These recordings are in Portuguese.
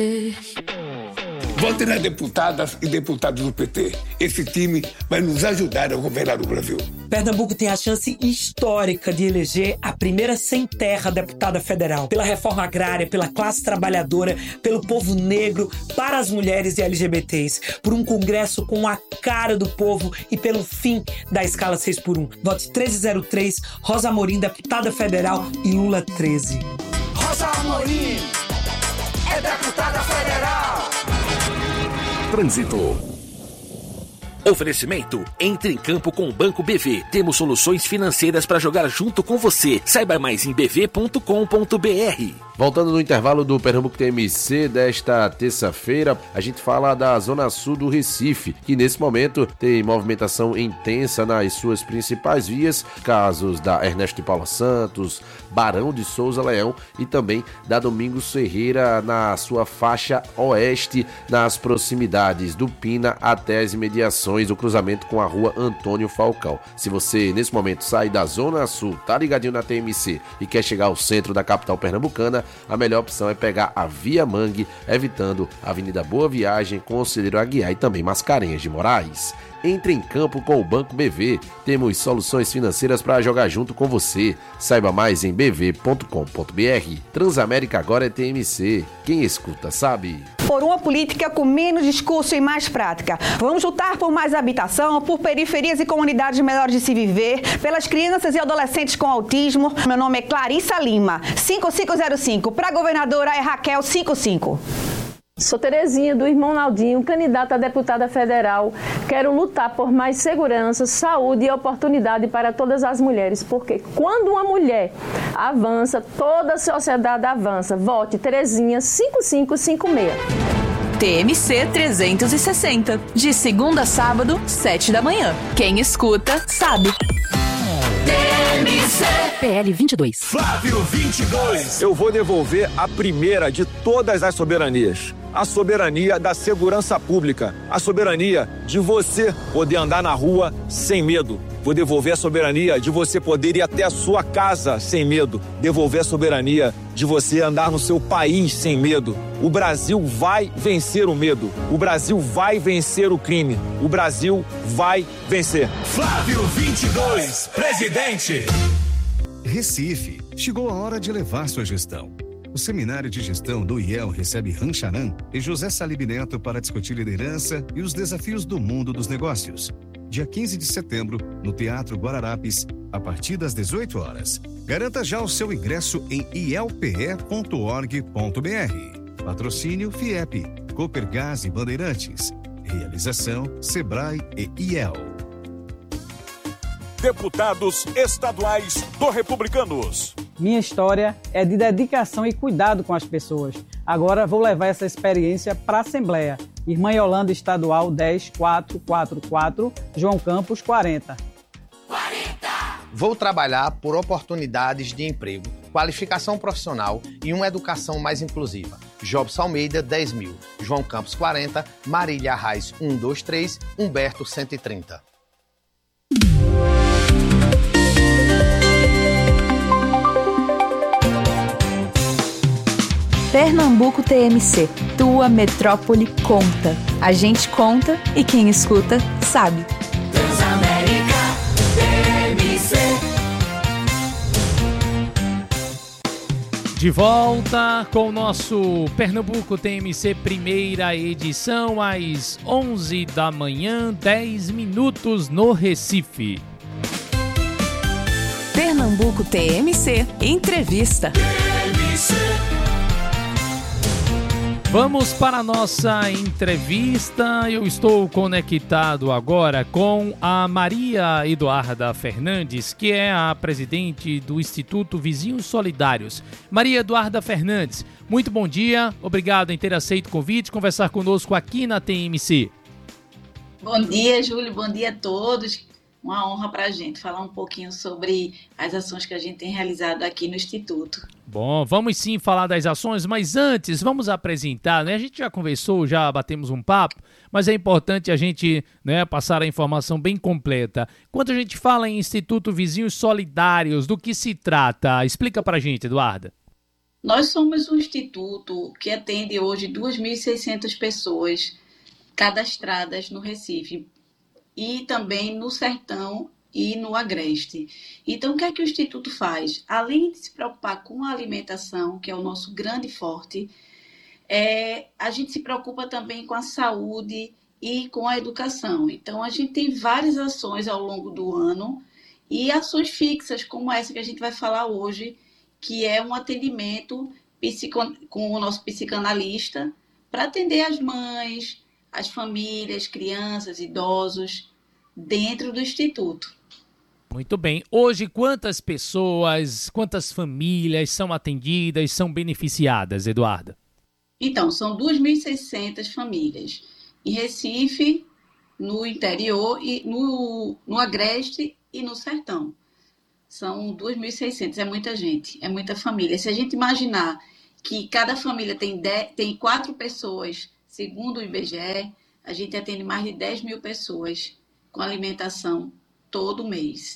Vote nas deputadas e deputados do PT. Esse time vai nos ajudar a governar o Brasil. Pernambuco tem a chance histórica de eleger a primeira sem-terra deputada federal. Pela reforma agrária, pela classe trabalhadora, pelo povo negro, para as mulheres e LGBTs. Por um congresso com a cara do povo e pelo fim da escala 6x1. Vote 1303, Rosa Amorim, deputada federal, e Lula 13. Rosa Amorim é deputada federal. Trânsito. Oferecimento: entre em campo com o Banco BV. Temos soluções financeiras para jogar junto com você. Saiba mais em bv.com.br. Voltando no intervalo do Pernambuco TMC desta terça-feira, a gente fala da Zona Sul do Recife, que nesse momento tem movimentação intensa nas suas principais vias, casos da Ernesto de Paula Santos, Barão de Souza Leão e também da Domingos Ferreira na sua faixa oeste, nas proximidades do Pina até as imediações do cruzamento com a rua Antônio Falcão. Se você nesse momento sai da Zona Sul, tá ligadinho na TMC e quer chegar ao centro da capital pernambucana, a melhor opção é pegar a Via Mangue, evitando a Avenida Boa Viagem, Conselheiro Aguiar e também Mascarenhas de Moraes. Entre em campo com o Banco BV. Temos soluções financeiras para jogar junto com você. Saiba mais em bv.com.br. Transamérica agora é TMC. Quem escuta sabe. Por uma política com menos discurso e mais prática. Vamos lutar por mais habitação, por periferias e comunidades melhores de se viver, pelas crianças e adolescentes com autismo. Meu nome é Clarissa Lima, 5505. Para governadora é Raquel 55. Sou Terezinha, do Irmão Naldinho, candidata a deputada federal. Quero lutar por mais segurança, saúde e oportunidade para todas as mulheres, porque quando uma mulher avança, toda a sociedade avança. Vote Terezinha 5556. TMC 360, de segunda a sábado, 7 da manhã. Quem escuta, sabe. TMC PL 22. Flávio 22. Eu vou devolver a primeira de todas as soberanias. A soberania da segurança pública. A soberania de você poder andar na rua sem medo. Vou devolver a soberania de você poder ir até a sua casa sem medo. Devolver a soberania de você andar no seu país sem medo. O Brasil vai vencer o medo. O Brasil vai vencer o crime. O Brasil vai vencer. Flávio 22, presidente. Recife, chegou a hora de levar sua gestão. O Seminário de Gestão do IEL recebe Rancharan e José Salib Neto para discutir liderança e os desafios do mundo dos negócios. Dia 15 de setembro, no Teatro Guararapes, a partir das 18 horas. Garanta já o seu ingresso em ielpe.org.br. Patrocínio FIEP, Copergás e Bandeirantes. Realização Sebrae e IEL. Deputados estaduais do Republicanos. Minha história é de dedicação e cuidado com as pessoas. Agora vou levar essa experiência para a Assembleia. Irmã Yolanda Estadual 10444, João Campos 40. Vou trabalhar por oportunidades de emprego, qualificação profissional e uma educação mais inclusiva. Jobs Almeida 10.000, João Campos 40, Marília Arraes 123, Humberto 130. Pernambuco TMC, tua metrópole conta. A gente conta e quem escuta sabe. Transamérica TMC. De volta com o nosso Pernambuco TMC, primeira edição, às 11 da manhã, 10 minutos no Recife. Pernambuco TMC, entrevista. TMC. Vamos para a nossa entrevista. Eu estou conectado agora com a Maria Eduarda Fernandes, que é a presidente do Instituto Vizinhos Solidários. Maria Eduarda Fernandes, muito bom dia. Obrigado em ter aceito o convite, conversar conosco aqui na TMC. Bom dia, Júlio. Bom dia a todos. Uma honra para a gente falar um pouquinho sobre as ações que a gente tem realizado aqui no Instituto. Bom, vamos sim falar das ações, mas antes vamos apresentar, né? A gente já conversou, já batemos um papo, mas é importante a gente, né, passar a informação bem completa. Quando a gente fala em Instituto Vizinhos Solidários, do que se trata? Explica pra gente, Eduarda. Nós somos um instituto que atende hoje 2.600 pessoas cadastradas no Recife e também no Sertão e no Agreste. Então, o que é que o Instituto faz? Além de se preocupar com a alimentação, que é o nosso grande forte, a gente se preocupa também com a saúde e com a educação. Então, a gente tem várias ações ao longo do ano e ações fixas, como essa que a gente vai falar hoje, que é um atendimento com o nosso psicanalista para atender as mães, as famílias, crianças, idosos, dentro do Instituto. Muito bem. Hoje, quantas pessoas, quantas famílias são atendidas, são beneficiadas, Eduarda? Então, são 2.600 famílias. Em Recife, no interior, e no Agreste e no Sertão. São 2.600, é muita gente, é muita família. Se a gente imaginar que cada família tem 4 pessoas, segundo o IBGE, a gente atende mais de 10 mil pessoas com alimentação todo mês.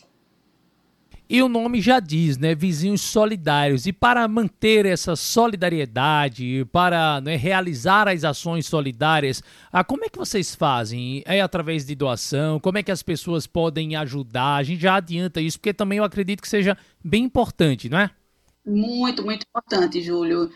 E o nome já diz, né? Vizinhos solidários. E para manter essa solidariedade, para realizar as ações solidárias, como é que vocês fazem? É através de doação? Como é que as pessoas podem ajudar? A gente já adianta isso, porque também eu acredito que seja bem importante, não é? Muito, muito importante, Júlio.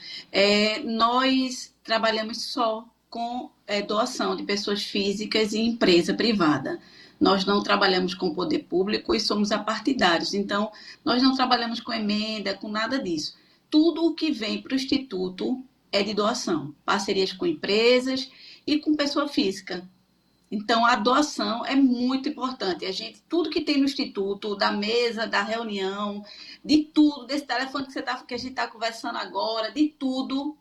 Nós trabalhamos só com doação de pessoas físicas e empresa privada. Nós não trabalhamos com poder público e somos apartidários. Então, nós não trabalhamos com emenda, com nada disso. Tudo o que vem para o Instituto é de doação. Parcerias com empresas e com pessoa física. Então, a doação é muito importante. Tudo que tem no Instituto, da mesa, da reunião, de tudo, desse telefone que a gente está conversando agora, de tudo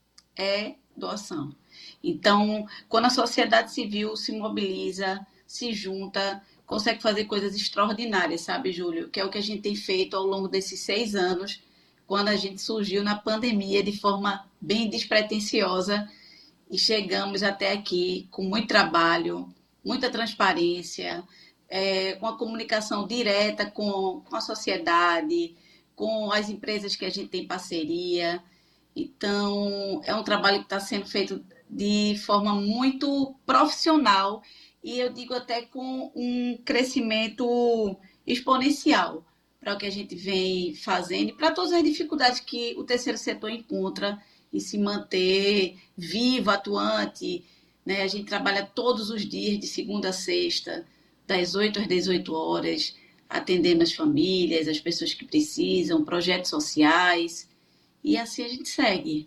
é doação. Então, quando a sociedade civil se mobiliza, se junta, consegue fazer coisas extraordinárias, sabe, Júlio? Que é o que a gente tem feito ao longo desses 6 anos, quando a gente surgiu na pandemia de forma bem despretensiosa e chegamos até aqui com muito trabalho, muita transparência, com a comunicação direta com a sociedade, com as empresas que a gente tem parceria. Então, é um trabalho que está sendo feito de forma muito profissional e eu digo até com um crescimento exponencial para o que a gente vem fazendo e para todas as dificuldades que o terceiro setor encontra em se manter vivo, atuante, né? A gente trabalha todos os dias, de segunda a sexta, das 8 às 18 horas, atendendo as famílias, as pessoas que precisam, projetos sociais, e assim a gente segue.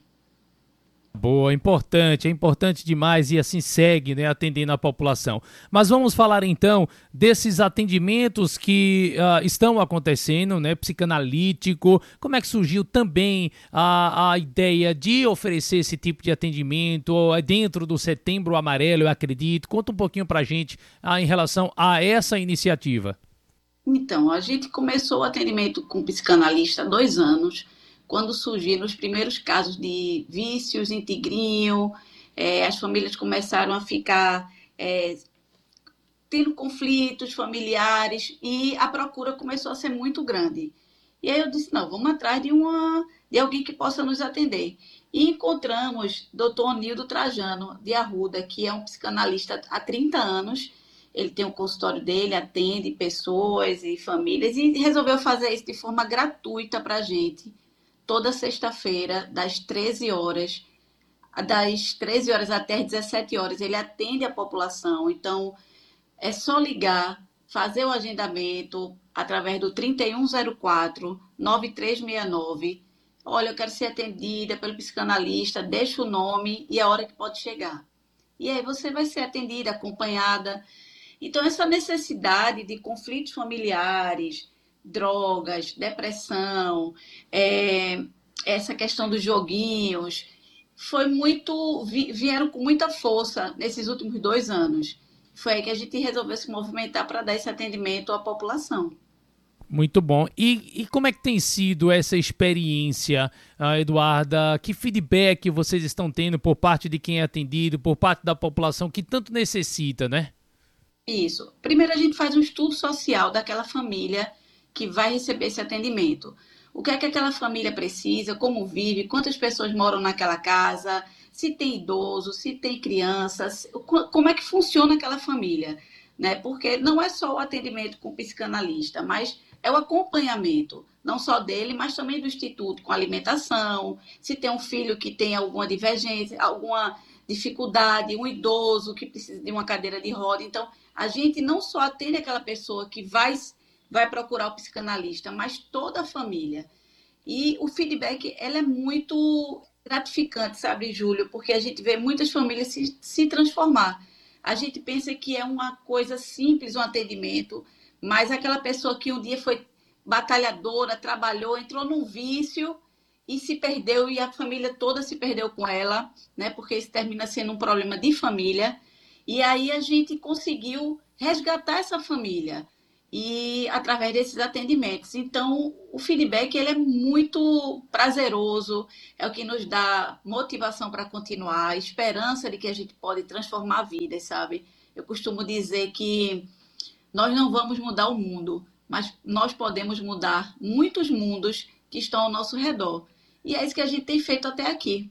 Boa, é importante demais e assim segue, né, atendendo a população. Mas vamos falar então desses atendimentos que estão acontecendo, né, psicanalítico. Como é que surgiu também a ideia de oferecer esse tipo de atendimento dentro do Setembro Amarelo, eu acredito? Conta um pouquinho pra gente em relação a essa iniciativa. Então, a gente começou o atendimento com psicanalista há 2 anos, quando surgiram os primeiros casos de vícios em tigrinho, as famílias começaram a ficar tendo conflitos familiares e a procura começou a ser muito grande. E aí eu disse, não, vamos atrás de alguém que possa nos atender. E encontramos Dr. Onildo Trajano, de Arruda, que é um psicanalista há 30 anos. Ele tem um consultório dele, atende pessoas e famílias e resolveu fazer isso de forma gratuita para a gente. Toda sexta-feira, das 13 horas até as 17 horas, ele atende a população. Então, é só ligar, fazer o agendamento através do 3104-9369. Olha, eu quero ser atendida pelo psicanalista, deixa o nome e a hora que pode chegar. E aí você vai ser atendida, acompanhada. Então, essa necessidade de conflitos familiares, drogas, depressão, essa questão dos joguinhos, vieram com muita força nesses últimos 2 anos. Foi aí que a gente resolveu se movimentar para dar esse atendimento à população. Muito bom. E como é que tem sido essa experiência, Eduarda? Que feedback vocês estão tendo por parte de quem é atendido, por parte da população que tanto necessita, né? Isso. Primeiro a gente faz um estudo social daquela família que vai receber esse atendimento. o que é que aquela família precisa, como vive, quantas pessoas moram naquela casa, se tem idoso, se tem crianças, como é que funciona aquela família, né? Porque não é só o atendimento com o psicanalista, mas é o acompanhamento, não só dele, mas também do instituto, com alimentação, se tem um filho que tem alguma divergência, alguma dificuldade, um idoso que precisa de uma cadeira de roda. Então, a gente não só atende aquela pessoa que vai procurar o psicanalista, mas toda a família. E o feedback, ela é muito gratificante, sabe, Júlio? Porque a gente vê muitas famílias se transformar. A gente pensa que é uma coisa simples, um atendimento, mas aquela pessoa que um dia foi batalhadora, trabalhou, entrou num vício e se perdeu, e a família toda se perdeu com ela, né? Porque isso termina sendo um problema de família. E aí a gente conseguiu resgatar essa família e através desses atendimentos. Então, o feedback, ele é muito prazeroso, é o que nos dá motivação para continuar, esperança de que a gente pode transformar vidas, sabe? Eu costumo dizer que nós não vamos mudar o mundo, mas nós podemos mudar muitos mundos que estão ao nosso redor. E é isso que a gente tem feito até aqui.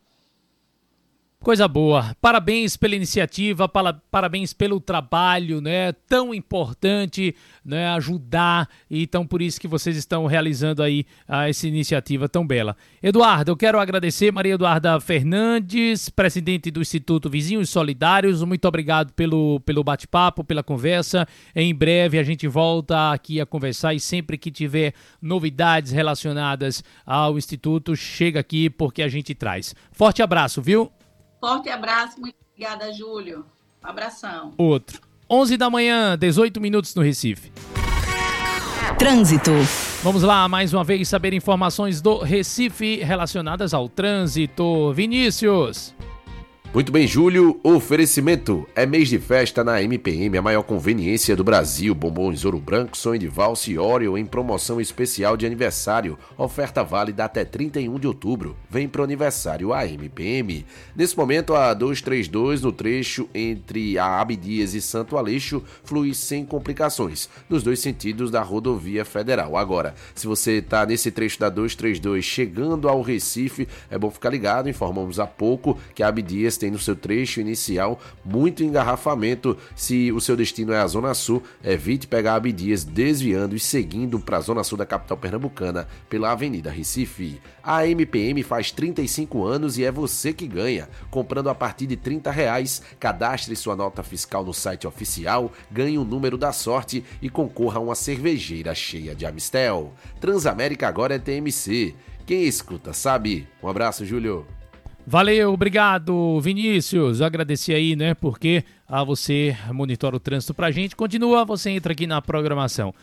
Coisa boa. Parabéns pela iniciativa, parabéns pelo trabalho, né? Tão importante, né? Ajudar. Então, por isso que vocês estão realizando aí essa iniciativa tão bela. Eduardo, eu quero agradecer Maria Eduarda Fernandes, presidente do Instituto Vizinhos Solidários. Muito obrigado pelo bate-papo, pela conversa. Em breve a gente volta aqui a conversar e sempre que tiver novidades relacionadas ao Instituto, chega aqui porque a gente traz. Forte abraço, viu? Forte abraço, muito obrigada, Júlio. Um abração. Outro. 11 da manhã, 18 minutos no Recife. Trânsito. Vamos lá, mais uma vez, saber informações do Recife relacionadas ao trânsito. Vinícius. Muito bem, Júlio. Oferecimento. É mês de festa na MPM, a maior conveniência do Brasil. Bombons Ouro Branco, Sonho de Valsa e Oreo em promoção especial de aniversário. Oferta válida até 31 de outubro. Vem pro aniversário a MPM. Nesse momento, a 232 no trecho entre a Abdias e Santo Aleixo flui sem complicações, nos dois sentidos da rodovia federal. Agora, se você está nesse trecho da 232 chegando ao Recife, é bom ficar ligado. Informamos há pouco que a Abdias tem no seu trecho inicial muito engarrafamento. Se o seu destino é a Zona Sul, evite pegar Abdias desviando e seguindo para a Zona Sul da capital pernambucana pela Avenida Recife. A MPM faz 35 anos e é você que ganha. Comprando a partir de R$30, cadastre sua nota fiscal no site oficial, ganhe o número da sorte e concorra a uma cervejeira cheia de Amistel. Transamérica agora é TMC. Quem escuta sabe. Um abraço, Júlio. Valeu, obrigado, Vinícius. Agradecer aí, né, porque você monitora o trânsito pra gente. Continua, você entra aqui na programação.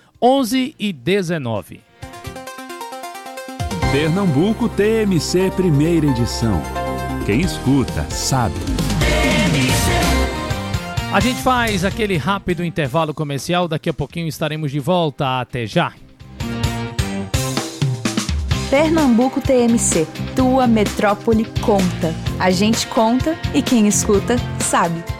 11h19. Pernambuco TMC, primeira edição. Quem escuta, sabe. A gente faz aquele rápido intervalo comercial. Daqui a pouquinho estaremos de volta. Até já. Pernambuco TMC, tua metrópole conta. A gente conta e quem escuta sabe.